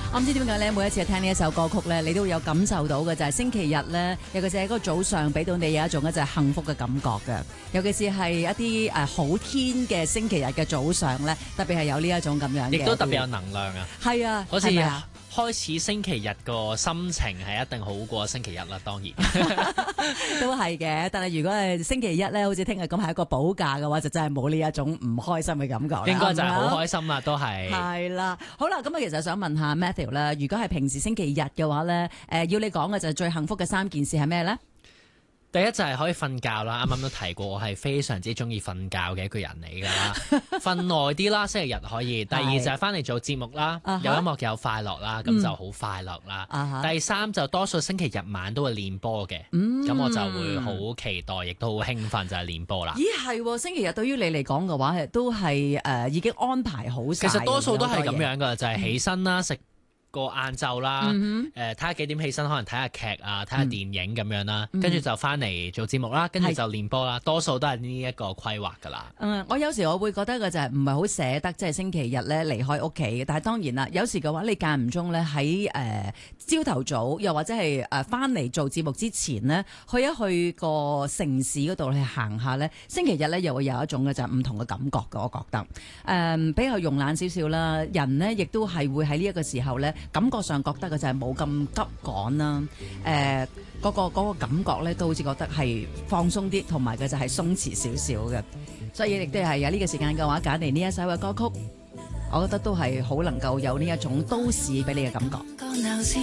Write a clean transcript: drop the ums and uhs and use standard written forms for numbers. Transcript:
我唔知點解咧，每一次聽呢一首歌曲咧，你都會有感受到嘅就係星期日咧，尤其是喺嗰個早上俾到你有一種咧就係幸福嘅感覺嘅。尤其是係一啲好天嘅星期日嘅早上咧，特別係有呢一種咁樣嘅， 亦都特別有能量啊！ 係啊， 好似係咪啊？ 開始星期日個心情係一定好過星期一啦，當然都係嘅。但係如果係星期一咧，好似聽日咁係一個補假嘅話，就真係冇呢一種唔開心嘅感覺啦。 應該就係好開心啦，都係。 係啦，好啦，咁啊，其實想問下 Matthew 啦，如果係平時星期日嘅話咧，要你講嘅就係最幸福嘅3件事係咩咧？ 第一就係可以瞓覺啦，啱啱都提過，我係非常之中意瞓覺嘅一個人嚟㗎啦，瞓耐啲啦，星期日可以。第二就係翻嚟做節目啦，有音樂有快樂啦，咁就好快樂啦。第三就多數星期日晚都會練波嘅，咁我就會好期待，亦都好興奮就係練波啦。 咦，係星期日對於你嚟講嘅話，都係已經安排好晒。 其實多數都係咁樣㗎，就係起身啦，食個晏晝啦，睇下幾點起身，可能睇下劇啊，睇下電影咁樣啦，跟住就翻嚟做節目啦，跟住就練波啦，多數都係呢一個規劃噶啦。 我有時我會覺得嘅就係唔係好捨得，即係星期日咧離開屋企嘅。但係當然啦，有時嘅話你間唔中咧喺朝頭早，又或者係翻嚟做節目之前呢，去一去個城市嗰度去行下咧，星期日咧又會有一種嘅就係唔同嘅感覺嘅。我覺得比較慵懶少少啦，人呢亦都係會喺呢一個時候咧。感覺上覺得嘅就係冇咁急趕啦，嗰個感覺咧都好似覺得係放鬆啲，同埋嘅就係鬆弛少少嘅，所以亦都係有呢個時間嘅話揀嚟呢一首嘅歌曲，我覺得都係好能夠有呢一種都市俾你嘅感覺。